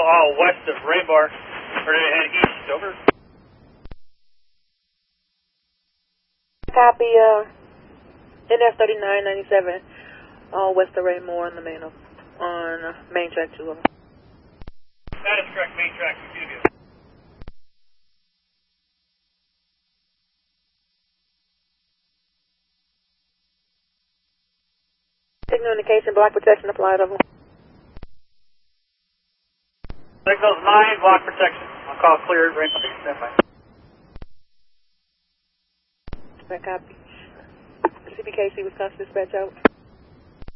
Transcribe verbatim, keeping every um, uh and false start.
all west of Rainbar. Ready to head east, over. Copy, uh, N F thirty-nine ninety-seven, all west of Rainmore on the main, on uh, main track two. Over. That is correct, main track two. Signal indication, block protection applied, over. Signals nine, block protection. I'll call clear, Rainbow, stand by. That copy. C B K C, Wisconsin dispatch out.